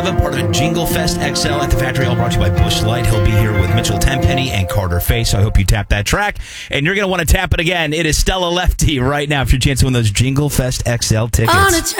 Part of Jingle Fest XL at the Factory, all brought to you by Busch Light. He'll be here with Mitchell Tenpenny and Carter Faye, so I hope you tap that track. And you're going to want to tap it again. It is Stella Lefty right now for your chance to win those Jingle Fest XL tickets.